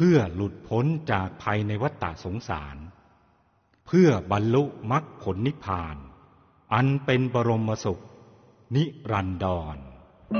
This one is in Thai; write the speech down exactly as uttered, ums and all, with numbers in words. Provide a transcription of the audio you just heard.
พื่อหลุดพ้นจากภัยในวัฏฏะสงสารเพื่อบรรลุมรรคผลนิพพานอันเป็นบรมสุขนิรันดร